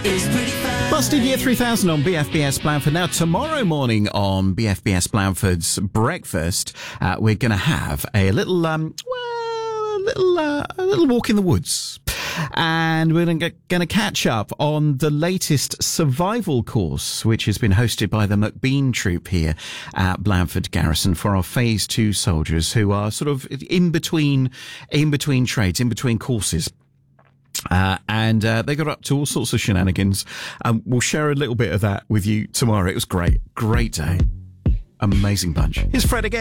Busted Year 3000 on BFBS Blandford. Now, tomorrow morning on BFBS Blandford's breakfast, we're going to have a little, a little walk in the woods. And we're going to catch up on the latest survival course, which has been hosted by the McBean Troop here at Blandford Garrison for our Phase 2 soldiers who are sort of in between trades, in between courses. And they got up to all sorts of shenanigans. We'll share a little bit of that with you tomorrow. It was great. Great day. Amazing bunch. Here's Fred again.